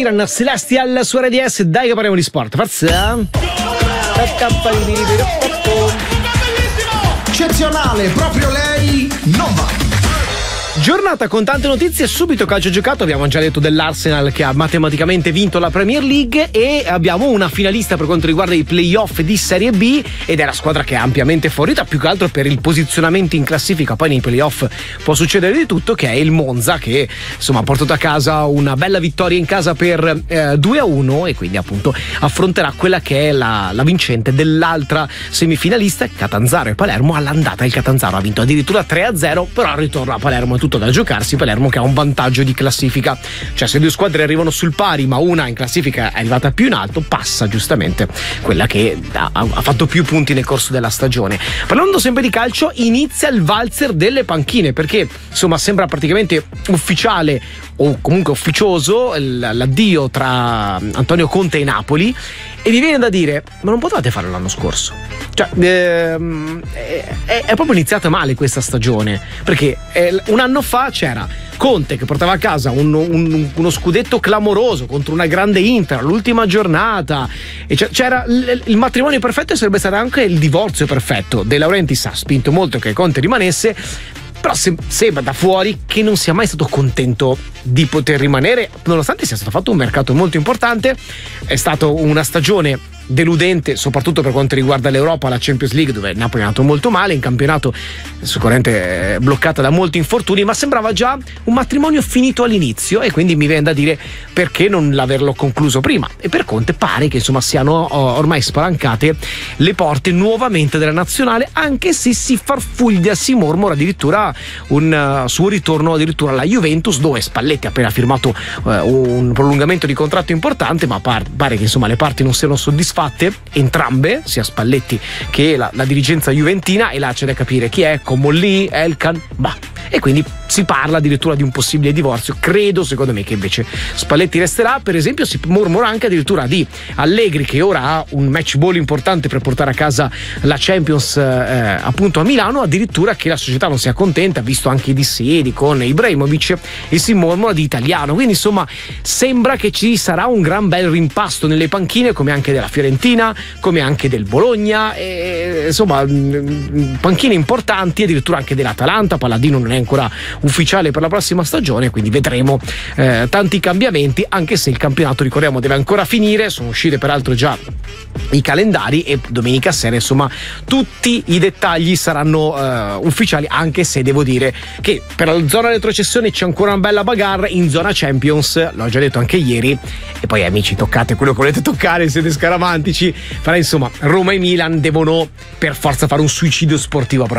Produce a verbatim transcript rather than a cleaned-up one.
Sheeran, Celestial su R D S. Dai che parliamo di sport, forza. Eccezionale, proprio lei non va. Giornata con tante notizie, subito calcio giocato. Abbiamo già detto dell'Arsenal che ha matematicamente vinto la Premier League e abbiamo una finalista per quanto riguarda i playoff di Serie B ed è la squadra che è ampiamente favorita, più che altro per il posizionamento in classifica. Poi nei playoff può succedere di tutto, che è il Monza, che insomma ha portato a casa una bella vittoria in casa per eh, due a uno e quindi appunto affronterà quella che è la, la vincente dell'altra semifinalista, Catanzaro e Palermo. All'andata il Catanzaro ha vinto addirittura tre a zero, però al ritorno a Palermo è tutto da giocarsi. Palermo che ha un vantaggio di classifica, cioè se due squadre arrivano sul pari ma una in classifica è arrivata più in alto, passa giustamente quella che ha, ha fatto più punti nel corso della stagione. Parlando sempre di calcio, inizia il valzer delle panchine, perché insomma sembra praticamente ufficiale o comunque ufficioso l'addio tra Antonio Conte e Napoli e mi viene da dire, ma non potevate farlo l'anno scorso? Cioè ehm, è, è, è proprio iniziata male questa stagione, perché eh, un anno fa c'era Conte che portava a casa un, un, uno scudetto clamoroso contro una grande Inter all'ultima giornata e c'era il, il matrimonio perfetto e sarebbe stato anche il divorzio perfetto. De Laurentiis ha spinto molto che Conte rimanesse, però se, sembra da fuori che non sia mai stato contento di poter rimanere, nonostante sia stato fatto un mercato molto importante. È stata una stagione deludente soprattutto per quanto riguarda l'Europa, la Champions League, dove Napoli è andato molto male, in campionato sicuramente bloccata da molti infortuni, ma sembrava già un matrimonio finito all'inizio e quindi mi viene da dire perché non l'averlo concluso prima. E per Conte pare che insomma siano ormai spalancate le porte nuovamente della nazionale, anche se si farfuglia, si mormora addirittura un uh, suo ritorno addirittura alla Juventus, dove Spalletti ha appena firmato uh, un prolungamento di contratto importante, ma par- pare che insomma le parti non siano soddisfatte entrambe, sia Spalletti che la, la dirigenza juventina, e là c'è da capire chi è, Comolli, Elkan, bah. E quindi si parla addirittura di un possibile divorzio. Credo, secondo me, che invece Spalletti resterà. Per esempio si mormora anche addirittura di Allegri, che ora ha un match ball importante per portare a casa la Champions eh, appunto a Milano, addirittura che la società non sia contenta, visto anche i dissidi con Ibrahimovic, e si mormora di Italiano. Quindi insomma sembra che ci sarà un gran bel rimpasto nelle panchine, come anche della Fiorentina, come anche del Bologna, e, insomma panchine importanti, addirittura anche dell'Atalanta. Palladino non è ancora ufficiale per la prossima stagione, quindi vedremo eh, tanti cambiamenti, anche se il campionato, ricordiamo, deve ancora finire. Sono uscite peraltro già i calendari e domenica sera insomma tutti i dettagli saranno eh, ufficiali, anche se devo dire che per la zona retrocessione c'è ancora una bella bagarre. In zona Champions, l'ho già detto anche ieri, e poi amici toccate quello che volete toccare, siete scaramantici, però insomma Roma e Milan devono per forza fare un suicidio sportivo.